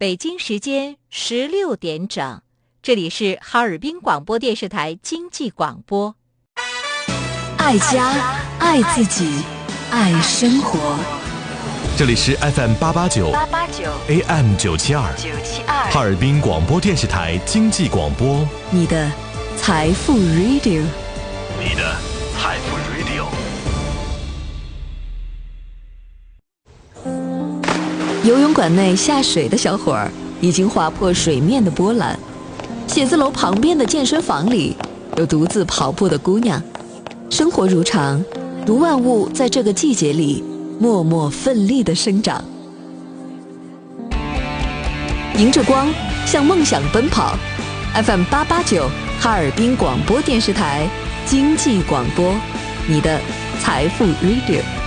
北京时间16点整，这里是哈尔滨广播电视台经济广播。 爱家，爱自己，爱生活。 这里是 FM889 AM972 哈尔滨广播电视台经济广播， 你的财富 Radio， 你的财富 Radio。 游泳馆内下水的小伙儿已经划破水面的波澜，写字楼旁边的健身房里有独自跑步的姑娘。生活如常，如万物在这个季节里默默奋力地生长。迎着光，向梦想奔跑。FM889 哈尔滨广播电视台经济广播，你的财富 Radio。